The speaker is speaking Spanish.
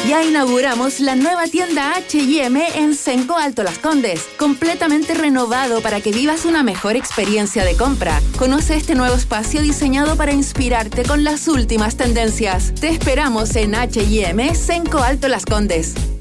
Ya inauguramos la nueva tienda H&M en Cenco Alto Las Condes, completamente renovado para que vivas una mejor experiencia de compra. Conoce este nuevo espacio diseñado para inspirarte con las últimas tendencias. Te esperamos en H&M Cenco Alto Las Condes.